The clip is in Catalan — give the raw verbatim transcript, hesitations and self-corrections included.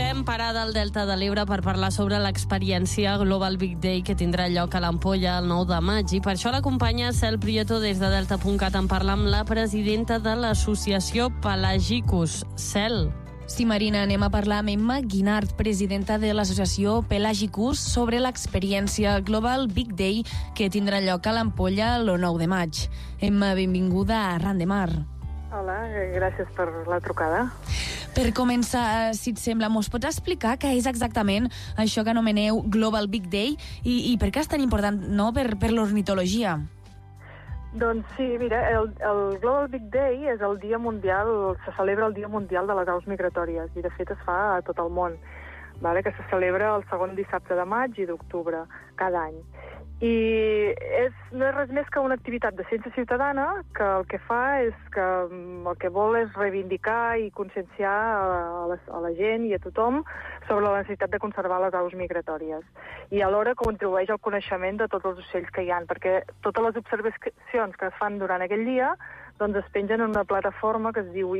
Fem parada al Delta de l'Ebre per parlar sobre l'experiència Global Big Day que tindrà lloc a l'Ampolla el nou de maig. I per això l'acompanya Cel Prieto des de delta punt cat en parlar amb la presidenta de l'associació Pelagicus. Cel. Sí, Marina, anem a parlar amb Emma Guinart, presidenta de l'associació Pelagicus, sobre l'experiència Global Big Day que tindrà lloc a l'Ampolla el nou de maig. Emma, benvinguda a Ran de Mar. Hola, gràcies per la trucada. Per començar, si et sembla, mos pots explicar què és exactament això que anomeneu Global Big Day i, i per què és tan important, no?, per, per l'ornitologia? Doncs sí, mira, el, el Global Big Day és el dia mundial, se celebra el Dia Mundial de les Aus Migratòries i de fet es fa a tot el món, vale? Que se celebra el segon dissabte de maig i d'octubre cada any. I és, no és res més que una activitat de ciència ciutadana que el que fa és que el que vol és reivindicar i conscienciar a la, a la gent i a tothom sobre la necessitat de conservar les aus migratòries i alhora contribueix al coneixement de tots els ocells que hi ha, perquè totes les observacions que es fan durant aquell dia doncs es pengen en una plataforma que es diu